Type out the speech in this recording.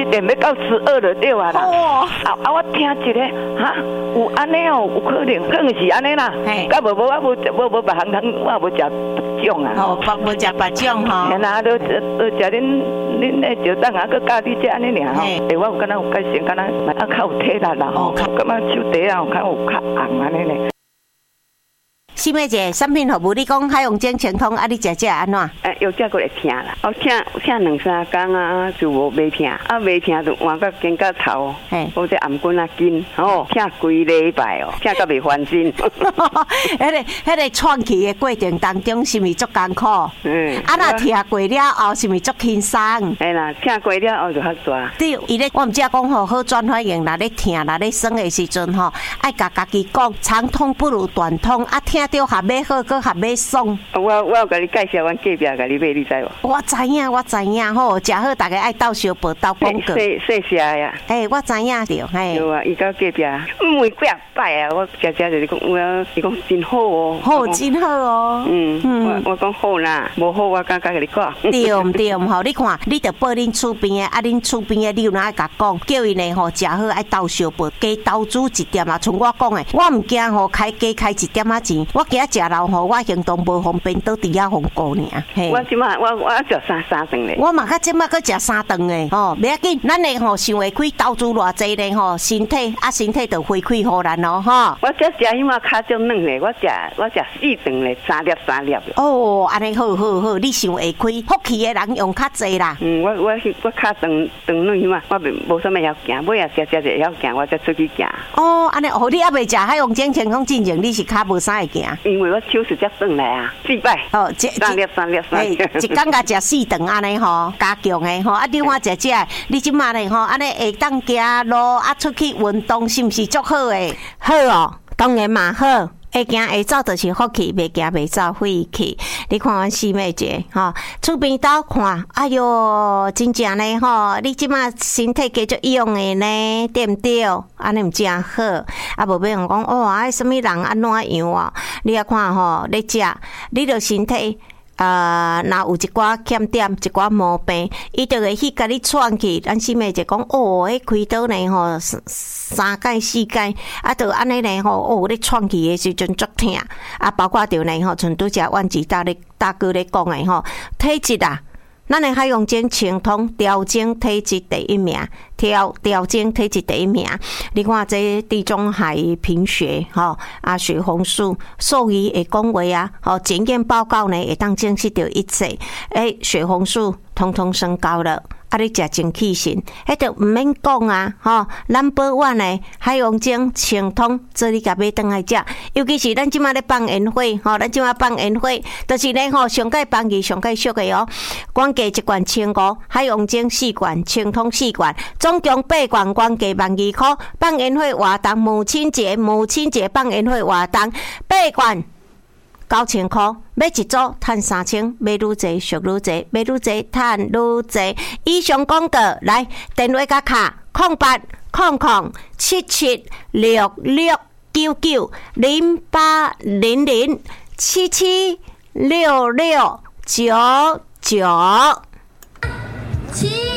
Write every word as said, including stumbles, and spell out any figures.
你连要到十二就对啊啦。 哦， 啊啊！我听一个哈，有安尼哦，有可能可能是安尼啦。 嘿， 啊无无我无无无别行通，我无食种啊。 哦，无无食白种吼。 嘿啦，都都食恁恁迄石蛋啊，佮教你食安尼尔吼。诶，我有敢若有改善，敢若啊较有体力啦吼。感觉手底啊有较有较红安尼咧。 新妹姐，产品服务你讲海洋精清通，啊，你食食安怎？ 哎，药食过会疼啦，我疼疼两三工啊，就无袂疼，啊袂疼就换到肩胛头，或者颔棍啊筋，哦，疼规礼拜哦，疼到袂翻身。 迄个迄个创气的过程当中，是咪足艰苦？嗯。啊，若疼过了后，是咪足轻松？ 哎啦，疼过了后就较大。 对，伊咧，我毋知讲吼，好转反应，若咧疼，若咧酸的时阵吼，爱甲家己讲，长痛不如短痛，啊，听着还要好，搁还要爽。 我我有甲你介绍，阮隔壁甲你买，你知无？ 我知影，我知影吼，食好，大家爱斗相报，斗广告。 细细食呀。 诶，我知影着，嘿。 对啊，伊到隔壁，每几啊摆啊，我食食就是讲，我伊讲真好哦。 好，真好哦。 嗯嗯，我我讲好啦，无好我敢甲你讲。 对唔对？吼，你看，你着报恁厝边的，啊，恁厝边的，你有哪爱甲讲，叫伊呢吼食好爱斗相报，加投资一点啊。像我讲的，我唔惊吼开加开一点仔钱，我今食老吼，我行动无方便，倒伫遐风过尔。 我即马我我食三三顿咧。 我嘛较即马搁食三顿诶，吼，袂要紧，咱诶吼想会开投资偌济咧吼，身体啊身体就回馈互咱咯，吼。 我只食起码较少软咧，我食我食四顿咧，三粒三粒。 哦，安尼好好好，你想会开，福气诶人用较济啦。 嗯，我我我较长长软起码，我袂无啥物要行，尾啊食食就要行，我才出去行。 哦，安尼，哦，你还袂食海洋精清空进前，你是较无啥会行？ 因为我手是只转来啊，四摆。哦，三粒三粒三粒。 一工甲食四顿安尼吼，加强诶吼，啊，另外食食，你即马咧吼，安尼会当行路啊，出去运动是毋是足好诶？好哦，当然嘛好。会行会走就是福气，袂行袂走废气。你看阮四妹姐吼，厝边斗看，哎哟，真正咧吼，你即马身体加足用诶呢，对毋对？安尼毋真好，啊无要人讲哦，啊什物人安怎样啊？你啊看吼，咧食，你着身体。呃，若有一寡欠点，一寡毛病，伊就会去甲你串起。咱四妹就讲，哦，迄开刀呢吼，三届四届，啊，就安尼呢吼，哦，咧串起的时阵足疼，啊，包括着呢吼，像拄则阮志大咧大哥咧讲的吼，体质啊。咱的海洋精清通调整体质第一名，调调整体质第一名。你看这地中海贫血，吼啊血红素，兽医会讲话啊，吼检验报告呢会当证实到一切，诶，血红素通通升高了。啊！你食精气神，迄就毋免讲啊，吼 ！Number one 诶，海洋精清通，做你甲买倒来食。尤其是咱即马咧放烟火，吼，咱即马放烟火，就是咧吼，上届放去上届俗诶哦。原价一罐千五，海洋精四罐，清通四罐，总共八罐，原价万二箍。放烟火活动，母亲节，母亲节放烟火活动，八罐。九千块，买一组赚三千，买愈济俗愈济，买愈济赚愈济。以上广告来电话甲卡空八空空七七六六九九零八零零七七六六九九七。